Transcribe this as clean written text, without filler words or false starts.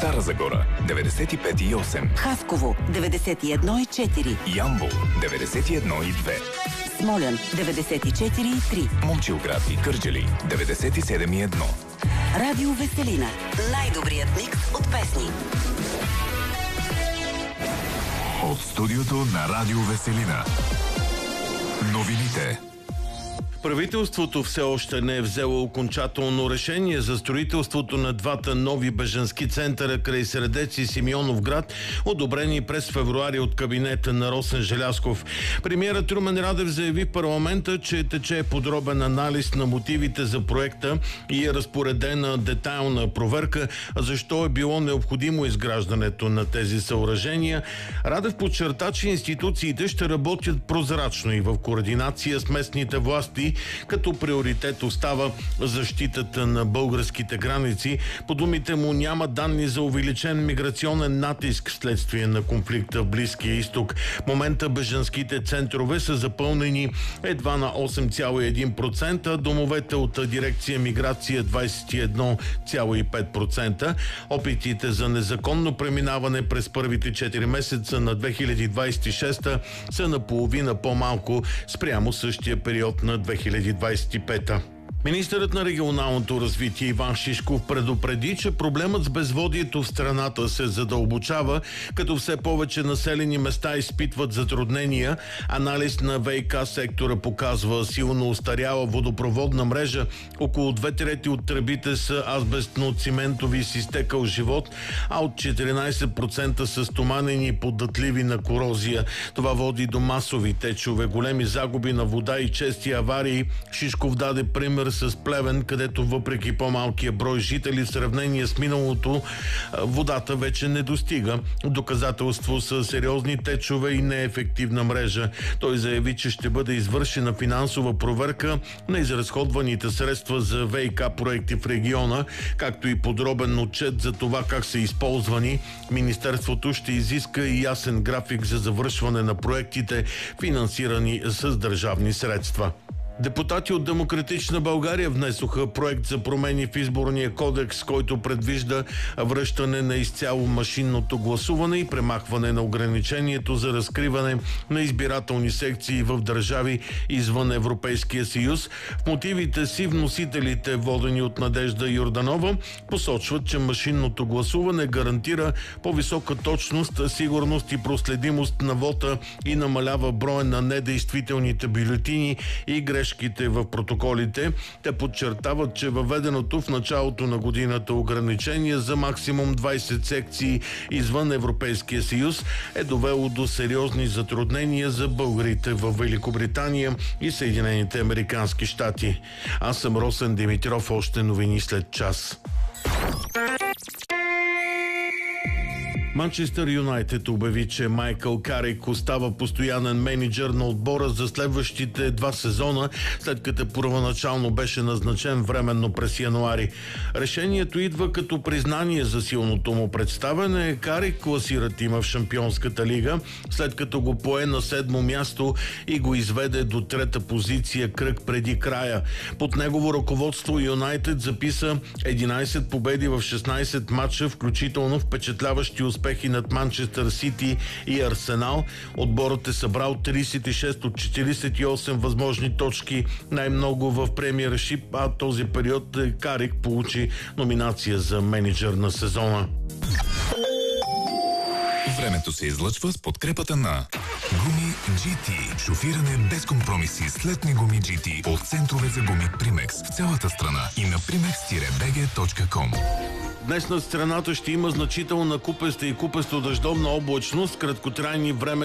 Стара Загора 95,8, Хасково 91,4, Ямбол 91,2, Смолян 94,3, Момчилград и Кърджали 97,1. Радио Веселина. Най-добрият микс от песни. От студиото на Радио Веселина. Новините. Правителството все още не е взело окончателно решение за строителството на двата нови бежански центъра край Средец и Симеоновград, одобрени през февруари от кабинета на Росен Желязков. Премиерът Румен Радев заяви в парламента, че тече подробен анализ на мотивите за проекта и е разпоредена детайлна проверка защо е било необходимо изграждането на тези съоръжения. Радев подчерта, че институциите ще работят прозрачно и в координация с местните власти, като приоритет остава защитата на българските граници. По думите му няма данни за увеличен миграционен натиск вследствие на конфликта в Близкия изток. В момента бежанските центрове са запълнени едва на 8,1%, домовете от дирекция миграция 21,5%. Опитите за незаконно преминаване през първите 4 месеца на 2026 са наполовина по-малко спрямо същия период на 2025. Министърът на регионалното развитие Иван Шишков предупреди, че проблемът с безводието в страната се задълбочава, като все повече населени места изпитват затруднения. Анализ на ВиК сектора показва силно устаряла водопроводна мрежа. Около 2/3 от тръбите са азбестно-циментови с изтекал живот, а от 14% са стоманени и поддатливи на корозия. Това води до масови течове, големи загуби на вода и чести аварии. Шишков даде пример с Плевен, където въпреки по-малкия брой жители в сравнение с миналото, водата вече не достига. Доказателство са сериозни течове и неефективна мрежа. Той заяви, че ще бъде извършена финансова проверка на изразходваните средства за ВиК проекти в региона, както и подробен отчет за това как са използвани. Министерството ще изиска и ясен график за завършване на проектите, финансирани с държавни средства. Депутати от Демократична България внесоха проект за промени в изборния кодекс, който предвижда връщане на изцяло машинното гласуване и премахване на ограничението за разкриване на избирателни секции в държави извън Европейския съюз. В мотивите си вносителите, водени от Надежда Йорданова, посочват, че машинното гласуване гарантира по-висока точност, сигурност и проследимост на вота и намалява броя на недействителните бюлетини и грешките в протоколите. Те подчертават, че въведеното в началото на годината ограничение за максимум 20 секции извън Европейския съюз е довело до сериозни затруднения за българите в Великобритания и Съединените американски щати. Аз съм Росен Димитров, още новини след час. Манчестър Юнайтед обяви, че Майкъл Карик остава постоянен мениджър на отбора за следващите 2 сезона, след като първоначално беше назначен временно през януари. Решението идва като признание за силното му представяне. Карик класира тима в Шампионската лига, след като го пое на 7-мо място и го изведе до 3-та позиция кръг преди края. Под негово ръководство Юнайтед записа 11 победи в 16 матча, включително впечатляващи успехи над Манчестър Сити и Арсенал. Отборът е събрал 36 от 48 възможни точки, най-много в Премиършип, а този период Карик получи номинация за мениджър на сезона. Времето се излъчва с подкрепата на Гуми GT. Шофиране без компромиси с летни гуми GT от центрове за гуми Примекс в цялата страна и на primex-bg.com. Днес над страната ще има значителна купеста и купесто-дъждовна облачност, краткотрайни време